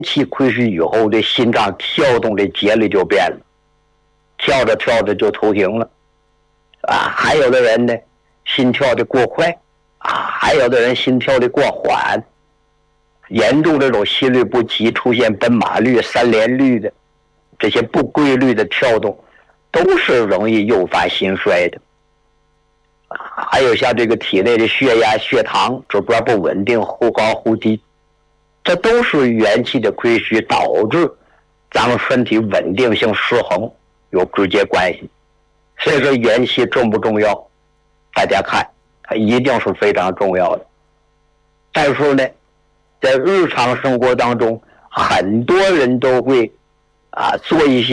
气亏虚以后，这心脏跳动的节律就变了，跳着跳着就头停了还有的人呢心跳的过快还有的人心跳的过缓，严重这种心律不齐，出现奔马律、三连律的这些不规律的跳动，都是容易诱发心衰的还有像这个体内的血压、血糖指标不稳定，忽高忽低，这都是元气的亏虚导致咱们身体稳定性失衡有直接关系。所以说元气重不重要？大家看，它一定是非常重要的。但是呢，在日常生活当中，很多人都会做一些